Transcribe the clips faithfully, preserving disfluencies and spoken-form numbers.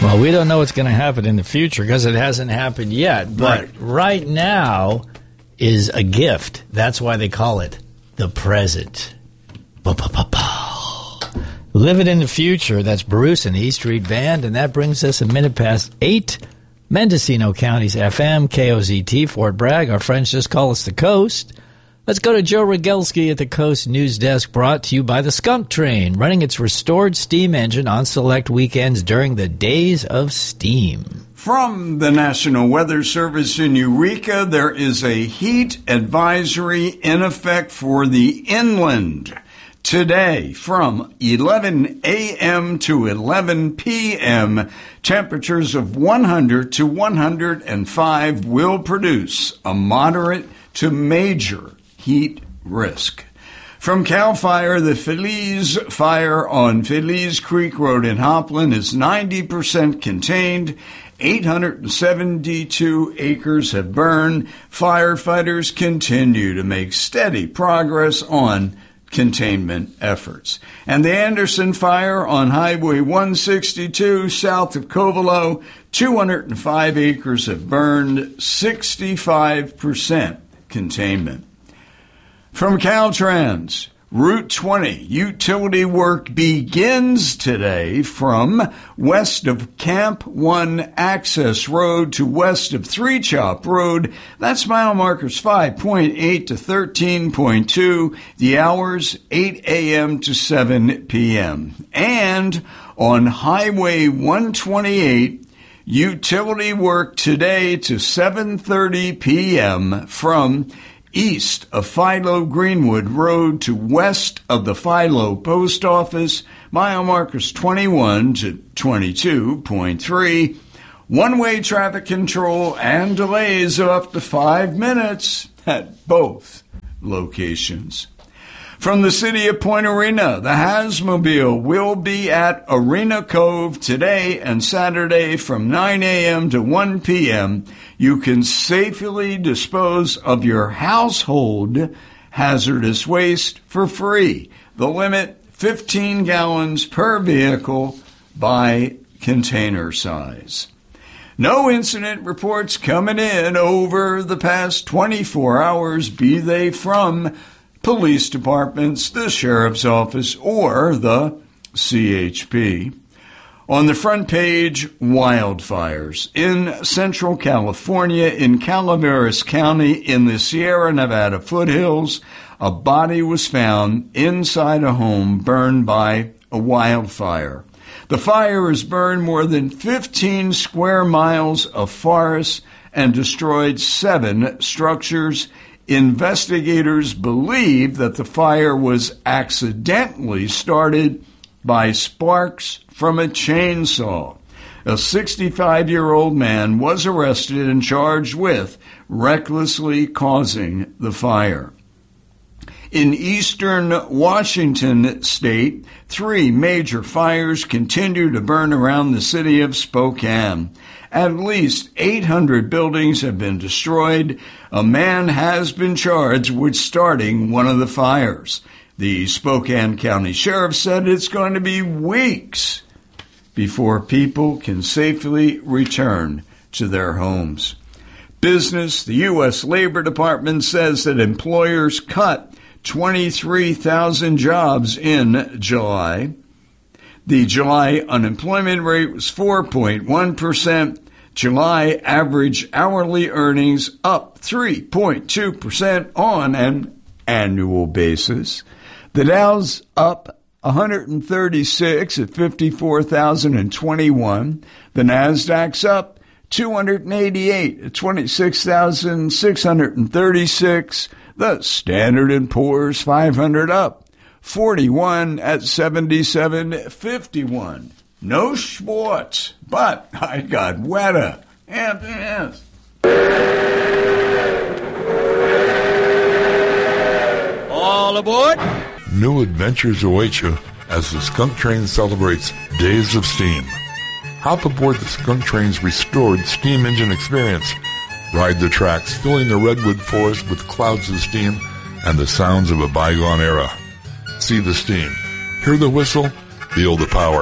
Well, we don't know what's going to happen in the future because it hasn't happened yet. But right. right now is a gift. That's why they call it the present. Ba-ba-ba-ba. Live it in the future. That's Bruce and the E Street Band. And that brings us a minute past eight. Mendocino County's F M, K O Z T, Fort Bragg. Our friends just call us the Coast. Let's go to Joe Rogelski at the Coast News Desk, brought to you by the Skunk Train, running its restored steam engine on select weekends during the Days of Steam. From the National Weather Service in Eureka, there is a heat advisory in effect for the inland. Today, from eleven a.m. to eleven p.m., temperatures of one hundred to one hundred five will produce a moderate to major heat risk. From CAL FIRE, the Feliz fire on Feliz Creek Road in Hopland is ninety percent contained. eight hundred seventy-two acres have burned. Firefighters continue to make steady progress on containment efforts. And the Anderson fire on Highway one sixty-two south of Covelo, two hundred five acres have burned, sixty-five percent containment. From Caltrans, Route twenty utility work begins today from west of Camp one Access Road to west of Three Chop Road. That's mile markers five point eight to thirteen point two. The hours eight a.m. to seven p.m. And on Highway one twenty-eight, utility work today to seven thirty p.m. from east of Philo Greenwood Road to west of the Philo Post Office, mile markers twenty-one to twenty-two point three. One-way traffic control and delays of up to five minutes at both locations. From the city of Point Arena, the Hazmobile will be at Arena Cove today and Saturday from nine a.m. to one p.m. You can safely dispose of your household hazardous waste for free. The limit, fifteen gallons per vehicle by container size. No incident reports coming in over the past twenty-four hours, be they from police departments, the sheriff's office, or the C H P. On the front page, wildfires. In Central California, in Calaveras County, in the Sierra Nevada foothills, a body was found inside a home burned by a wildfire. The fire has burned more than fifteen square miles of forest and destroyed seven structures. Investigators believe that the fire was accidentally started by sparks from a chainsaw. A sixty-five-year-old man was arrested and charged with recklessly causing the fire. In eastern Washington state, three major fires continue to burn around the city of Spokane. At least eight hundred buildings have been destroyed. A man has been charged with starting one of the fires. The Spokane County Sheriff said it's going to be weeks before people can safely return to their homes. Business, the U S Labor Department says that employers cut twenty-three thousand jobs in July. The July unemployment rate was four point one percent. July average hourly earnings up three point two percent on an annual basis. The Dow's up one hundred thirty-six at fifty-four thousand twenty-one. The Nasdaq's up two hundred eighty-eight at twenty-six thousand six hundred thirty-six. The Standard and Poor's five hundred up forty-one at seventy-seven fifty-one. No sports, but I got weather. Yes. All aboard. New adventures await you as the Skunk Train celebrates Days of Steam. Hop aboard the Skunk Train's restored steam engine experience. Ride the tracks, filling the redwood forest with clouds of steam and the sounds of a bygone era. See the steam, hear the whistle, feel the power.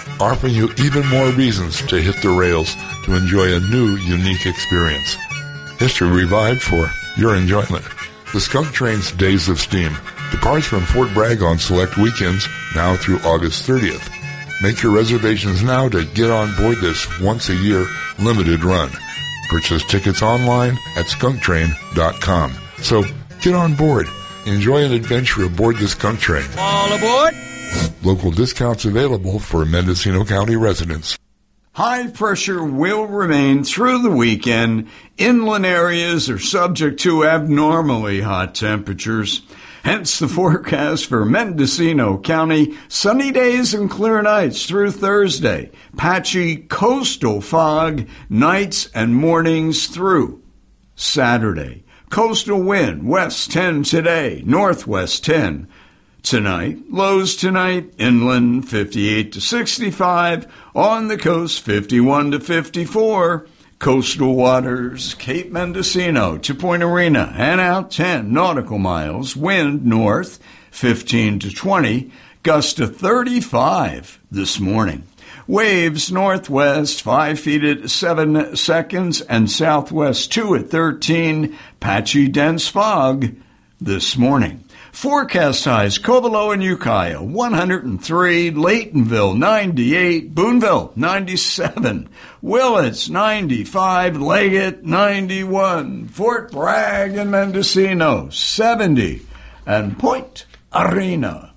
offering you even more reasons to hit the rails to enjoy a new, unique experience. History revived for your enjoyment. The Skunk Train's Days of Steam departs from Fort Bragg on select weekends now through August thirtieth. Make your reservations now to get on board this once-a-year limited run. Purchase tickets online at skunk train dot com. So get on board. Enjoy an adventure aboard the Skunk Train. All aboard! Local discounts available for Mendocino County residents. High pressure will remain through the weekend. Inland areas are subject to abnormally hot temperatures. Hence the forecast for Mendocino County. Sunny days and clear nights through Thursday. Patchy coastal fog nights and mornings through Saturday. Coastal wind west ten today, northwest ten. Tonight, lows tonight, inland fifty-eight to sixty-five, on the coast fifty-one to fifty-four, coastal waters, Cape Mendocino to Point Arena, and out ten nautical miles, wind north fifteen to twenty, gust to thirty-five this morning. Waves northwest five feet at seven seconds, and southwest two at thirteen, patchy dense fog this morning. Forecast highs, Covelo and Ukiah, one hundred three, Laytonville, ninety-eight, Boonville, ninety-seven, Willits, ninety-five, Leggett, ninety-one, Fort Bragg and Mendocino, seventy, and Point Arena,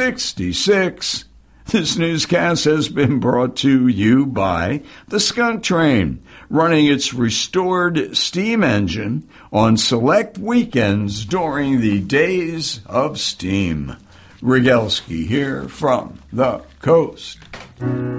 sixty-six. This newscast has been brought to you by the Skunk Train, running its restored steam engine on select weekends during the Days of Steam. Rygelski here from the coast.